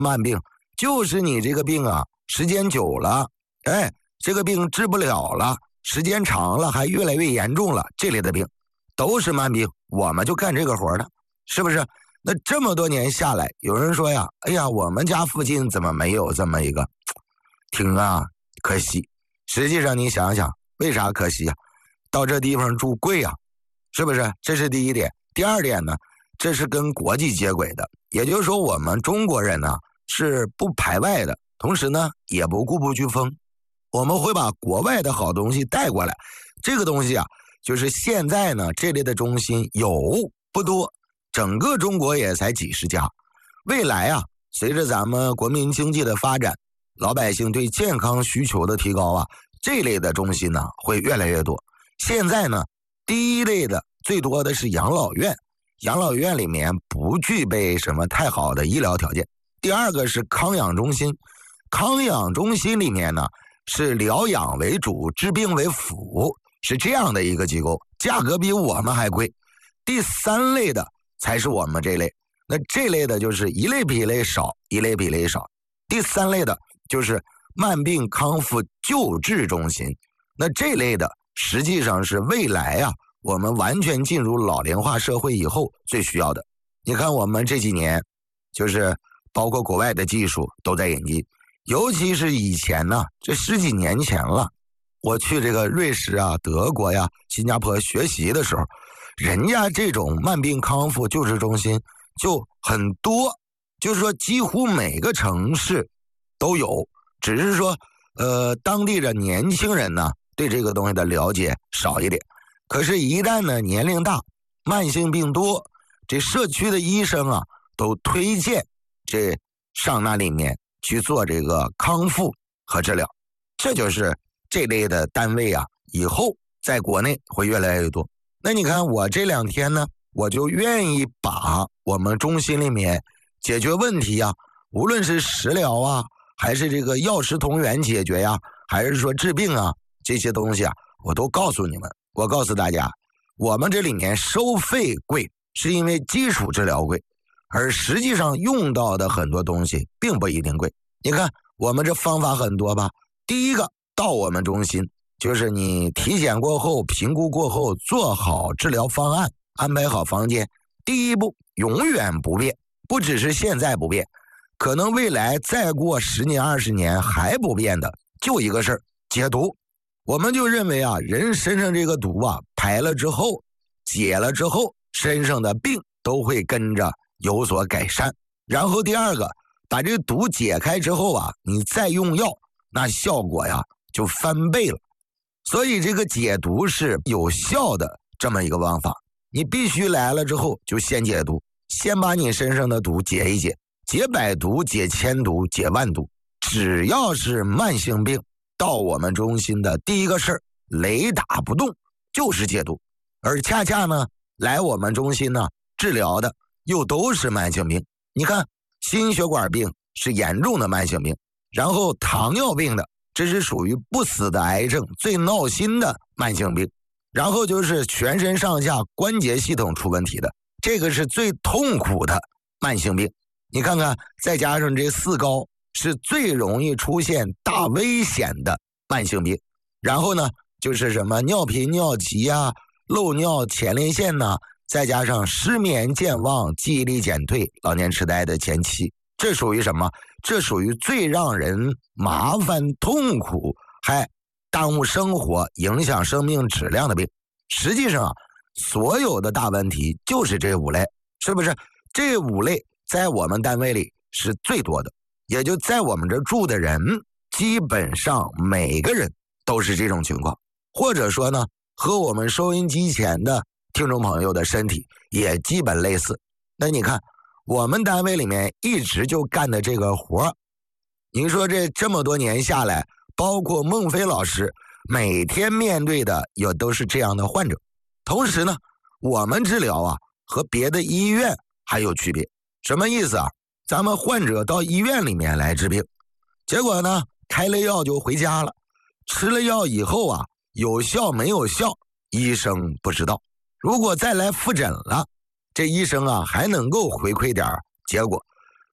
慢病，就是你这个病啊，时间久了，这个病治不了了，时间长了还越来越严重了，这类的病都是慢病，我们就干这个活的，是不是？那这么多年下来，有人说呀，哎呀，我们家附近怎么没有这么一个？挺啊，可惜。实际上你想想，为啥可惜啊？到这地方住贵啊，是不是？这是第一点。第二点呢，这是跟国际接轨的，也就是说我们中国人呢是不排外的，同时呢也不固步自封，我们会把国外的好东西带过来。这个东西啊，就是现在呢这类的中心有不多，整个中国也才几十家。未来啊，随着咱们国民经济的发展，老百姓对健康需求的提高啊，这类的中心呢会越来越多。现在呢，第一类的最多的是养老院，养老院里面不具备什么太好的医疗条件。第二个是康养中心，康养中心里面呢是疗养为主，治病为辅，是这样的一个机构，价格比我们还贵。第三类的才是我们这类，那这类的就是一类比一类少，一类比一类少。第三类的就是慢病康复救治中心，那这类的实际上是未来啊，我们完全进入老龄化社会以后最需要的。你看我们这几年，就是包括国外的技术都在引进，尤其是以前呢，这十几年前了，我去这个瑞士啊、德国呀、新加坡学习的时候，人家这种慢病康复救治中心就很多，就是说几乎每个城市都有，只是说当地的年轻人呢对这个东西的了解少一点。可是一旦呢年龄大，慢性病多，这社区的医生啊都推荐这上那里面去做这个康复和治疗。这就是这类的单位啊，以后在国内会越来越多。那你看我这2天呢，我就愿意把我们中心里面解决问题啊，无论是食疗啊，还是这个药食同源解决呀，还是说治病啊，这些东西啊，我都告诉你们。我告诉大家，我们这里面收费贵，是因为基础治疗贵，而实际上用到的很多东西并不一定贵。你看我们这方法很多吧，第一个到我们中心，就是你体检过后、评估过后，做好治疗方案，安排好房间。第一步永远不变，不只是现在不变，可能未来再过10年、20年还不变的，就一个事儿，解毒。我们就认为啊，人身上这个毒啊，排了之后，解了之后，身上的病都会跟着有所改善。然后第二个，把这个毒解开之后啊，你再用药，那效果呀就翻倍了。所以这个解毒是有效的这么一个方法，你必须来了之后就先解毒，先把你身上的毒解一解，解百毒、解千毒、解万毒。只要是慢性病，到我们中心的第一个事儿，雷打不动就是解毒。而恰恰呢，来我们中心呢治疗的又都是慢性病。你看心血管病是严重的慢性病，然后糖尿病的，这是属于不死的癌症，最闹心的慢性病。然后就是全身上下关节系统出问题的，这个是最痛苦的慢性病。你看看，再加上这4高，是最容易出现大危险的慢性病。然后呢，就是什么尿频、尿急啊、漏尿、前列腺呐，再加上失眠、健忘、记忆力减退、老年痴呆的前期，这属于什么？这属于最让人麻烦、痛苦，还耽误生活、影响生命质量的病。实际上啊，所有的大问题就是这5类，是不是？这5类在我们单位里是最多的，也就在我们这住的人，基本上每个人都是这种情况，或者说呢，和我们收音机前的听众朋友的身体也基本类似。那你看我们单位里面一直就干的这个活，您说这么多年下来，包括孟非老师每天面对的也都是这样的患者。同时呢，我们治疗啊和别的医院还有区别。什么意思啊？咱们患者到医院里面来治病，结果呢开了药就回家了，吃了药以后啊，有效没有效医生不知道。如果再来复诊了，这医生啊还能够回馈点结果。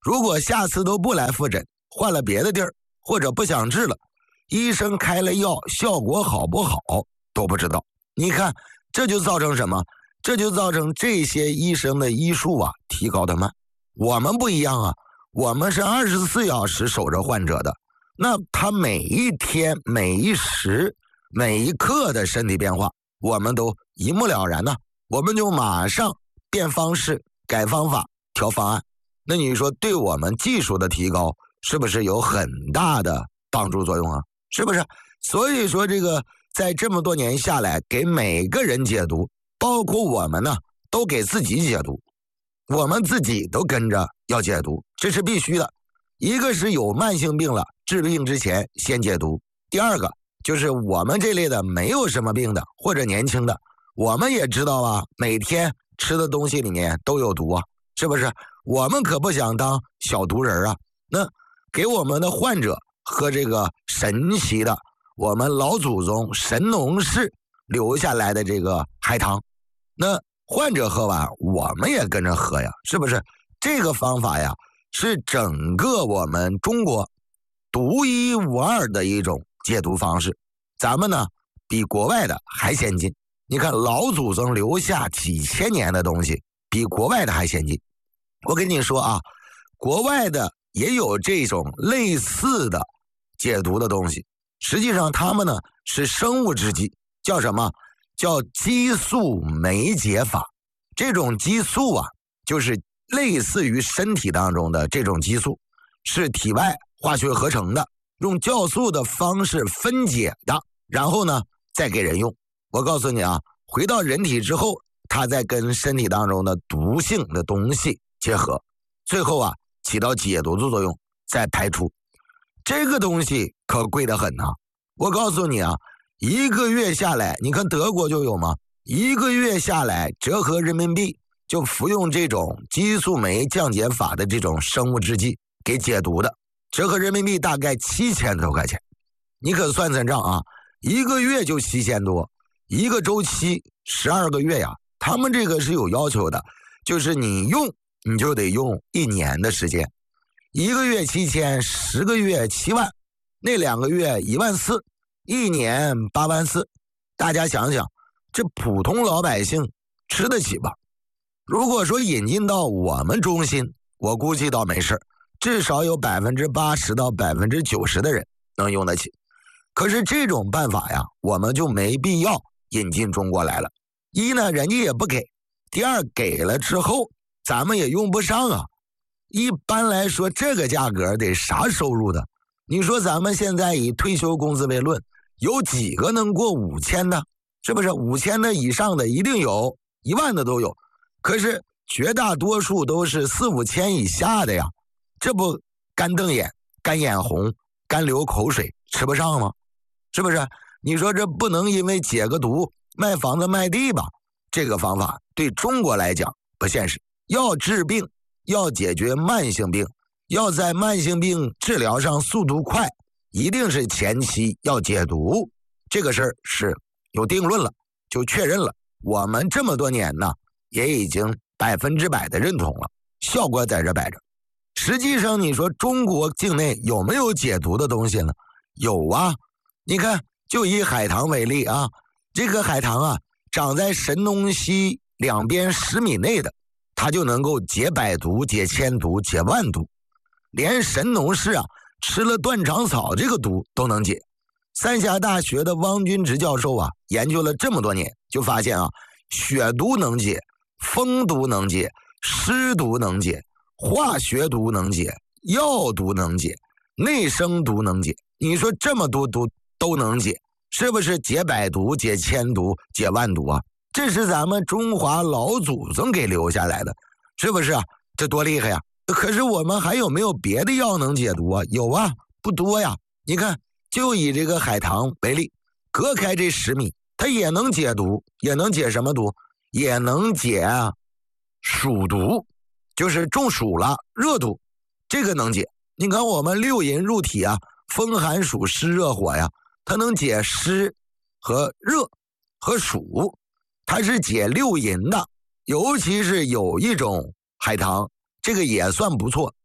如果下次都不来复诊，换了别的地儿，或者不想治了，医生开了药，效果好不好都不知道。你看，这就造成什么？这就造成这些医生的医术啊提高的慢。我们不一样啊，我们是24小时守着患者的，那他每一天、每一时、每一刻的身体变化，我们都一目了然呢，我们就马上变方式、改方法、调方案。那你说对我们技术的提高是不是有很大的帮助作用啊？是不是？所以说这个在这么多年下来，给每个人解毒，包括我们呢，都给自己解毒，我们自己都跟着要解毒，这是必须的。一个是有慢性病了，治病之前先解毒；第二个就是我们这类的没有什么病的或者年轻的，我们也知道啊，每天吃的东西里面都有毒啊，是不是？我们可不想当小毒人啊。那给我们的患者喝这个神奇的我们老祖宗神农氏留下来的这个海棠，那患者喝完我们也跟着喝呀，是不是？这个方法呀是整个我们中国独一无二的一种解毒方式，咱们呢比国外的还先进。你看老祖宗留下几千年的东西，比国外的还先进。我跟你说啊，国外的也有这种类似的解毒的东西，实际上他们呢是生物制剂，叫什么？叫激素酶解法。这种激素啊，就是类似于身体当中的这种激素，是体外化学合成的，用酵素的方式分解的，然后呢再给人用。我告诉你啊，回到人体之后，它再跟身体当中的毒性的东西结合，最后啊起到解毒的作用，再排出。这个东西可贵得很啊！我告诉你啊，一个月下来，你看德国就有吗？一个月下来，折合人民币就服用这种激素酶降解法的这种生物制剂给解毒的，折合人民币大概7000多块钱。你可算算账啊，一个月就7000多，一个周期12个月呀。他们这个是有要求的，就是你用你就得用1年的时间，一个月7000，10个月7万，那2个月14000，一年84000。大家想想，这普通老百姓吃得起吧？如果说引进到我们中心，我估计倒没事，至少有80%到90%的人能用得起。可是这种办法呀，我们就没必要引进中国来了。一呢，人家也不给；第二，给了之后咱们也用不上啊。一般来说，这个价格得啥收入的？你说咱们现在以退休工资为论，有几个能过5000的？是不是？5000的以上的一定有，10000的都有。可是绝大多数都是4、5千以下的呀，这不干瞪眼、干眼红、干流口水，吃不上吗？是不是？你说这不能因为解个毒卖房子卖地吧？这个方法对中国来讲不现实。要治病，要解决慢性病，要在慢性病治疗上速度快，一定是前期要解毒。这个事儿是有定论了，就确认了。我们这么多年呢，也已经100%的认同了，效果在这摆着。实际上你说中国境内有没有解毒的东西呢？有啊。你看就以海棠为例啊，这个海棠啊长在神农溪两边10米内的，它就能够解百毒、解千毒、解万毒。连神农氏啊吃了断肠草这个毒都能解。三峡大学的汪军直教授啊研究了这么多年，就发现啊，血毒能解，风毒能解，湿毒能解，化学毒能解，药毒能解，内生毒能解。你说这么多毒都能解，是不是解百毒、解千毒、解万毒啊？这是咱们中华老祖宗给留下来的，是不是啊？这多厉害呀！可是我们还有没有别的药能解毒啊？有啊，不多呀。你看就以这个海棠为例，隔开这10米，它也能解毒，也能解什么毒？也能解暑毒，就是中暑了，热毒，这个能解。你看我们6淫入体啊，风寒暑湿热火呀，它能解湿和热和暑，它是解6淫的。尤其是有一种海棠，这个也算不错，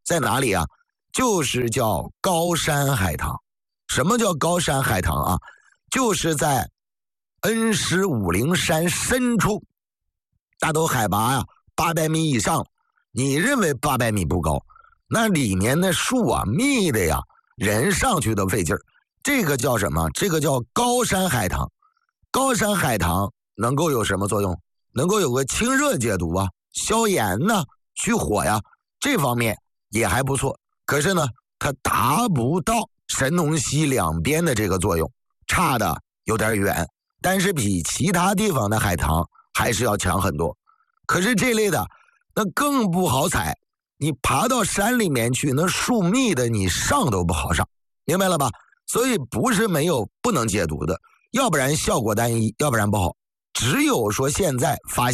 在哪里啊？就是叫高山海棠。什么叫高山海棠啊？就是在恩施武陵山深处，大都海拔呀800米以上。你认为800米不高？那里面的树啊密的呀，人上去都费劲儿。这个叫什么？这个叫高山海棠。高山海棠能够有什么作用？能够有个清热解毒啊，消炎呢，去火呀，这方面也还不错。可是呢，它达不到神农溪两边的这个作用，差的有点远。但是比其他地方的海棠还是要强很多。可是这类的那更不好采，你爬到山里面去，那树密的你上都不好上，明白了吧？所以不是没有不能解毒的，要不然效果单一，要不然不好。只有说现在发现